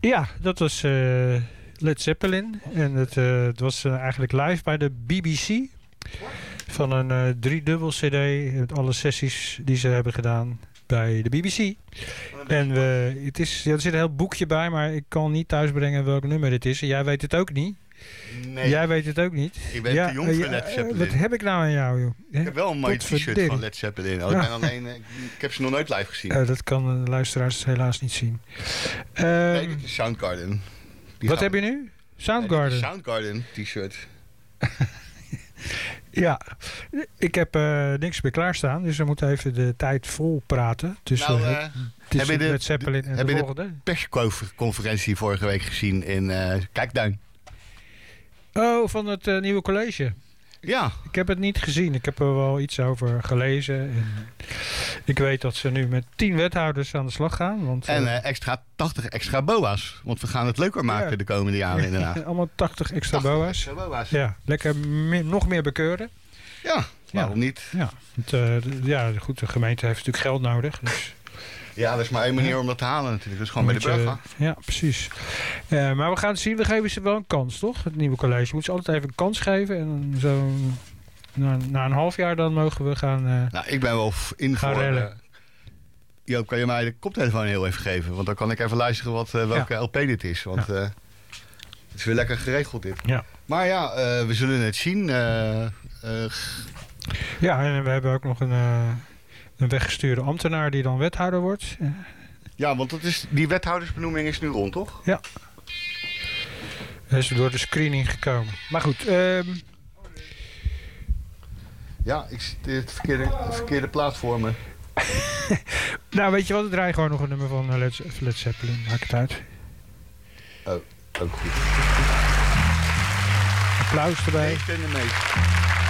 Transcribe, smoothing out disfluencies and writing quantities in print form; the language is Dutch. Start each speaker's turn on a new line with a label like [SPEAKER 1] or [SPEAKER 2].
[SPEAKER 1] Ja, dat was Led Zeppelin. En het was eigenlijk live bij de BBC. Van een 3-dubbel cd. Met alle sessies die ze hebben gedaan bij de BBC. En er zit een heel boekje bij, maar ik kan niet thuisbrengen welk nummer dit is. En jij weet het ook niet.
[SPEAKER 2] Nee.
[SPEAKER 1] Jij weet het ook niet.
[SPEAKER 2] Ik ben te jong voor Led Zeppelin.
[SPEAKER 1] Wat heb ik nou aan jou, joh?
[SPEAKER 2] Ik heb wel een mooi t-shirt van Led Zeppelin. Ik heb ze nog nooit live gezien.
[SPEAKER 1] Dat kan de luisteraars helaas niet zien.
[SPEAKER 2] Nee, dit is Soundgarden.
[SPEAKER 1] Wat heb je nu? Soundgarden?
[SPEAKER 2] Nee, Soundgarden t-shirt.
[SPEAKER 1] Ja, ik heb niks meer klaarstaan, dus we moeten even de tijd vol praten. Tussen Led Zeppelin en de volgende.
[SPEAKER 2] Heb je de persconferentie vorige week gezien in Kijkduin?
[SPEAKER 1] Oh, van het nieuwe college.
[SPEAKER 2] Ja.
[SPEAKER 1] Ik heb het niet gezien. Ik heb er wel iets over gelezen. En ik weet dat ze nu met 10 wethouders aan de slag gaan. Want,
[SPEAKER 2] en 80 extra boa's. Want we gaan het leuker maken de komende jaren inderdaad.
[SPEAKER 1] Allemaal 80 extra boa's. Ja, lekker nog meer bekeuren.
[SPEAKER 2] Ja, waarom niet?
[SPEAKER 1] Ja, goed, de gemeente heeft natuurlijk geld nodig. Dus.
[SPEAKER 2] Ja, er is maar één manier om dat te halen natuurlijk. Dus gewoon bij de burger.
[SPEAKER 1] Ja, precies. Maar we gaan het zien. We geven ze wel een kans, toch? Het nieuwe college. Je moet ze altijd even een kans geven. En zo na een half jaar dan mogen we gaan
[SPEAKER 2] ik ben wel in
[SPEAKER 1] gaan
[SPEAKER 2] voor...
[SPEAKER 1] rellen.
[SPEAKER 2] Joop, kan je mij de koptelefoon heel even geven? Want dan kan ik even luisteren welke LP dit is. Want het is weer lekker geregeld dit.
[SPEAKER 1] Ja.
[SPEAKER 2] Maar ja, we zullen het zien.
[SPEAKER 1] Ja, en we hebben ook nog een weggestuurde ambtenaar die dan wethouder wordt.
[SPEAKER 2] Ja, want die wethoudersbenoeming is nu rond, toch?
[SPEAKER 1] Ja. Hij is door de screening gekomen. Maar goed.
[SPEAKER 2] Ja, ik zit het verkeerde plaat voor me.
[SPEAKER 1] Nou, weet je wat? Ik draai gewoon nog een nummer van Led Zeppelin. Maak het uit.
[SPEAKER 2] Oh, ook goed.
[SPEAKER 1] Applaus erbij.
[SPEAKER 2] Nee, ik ben ermee.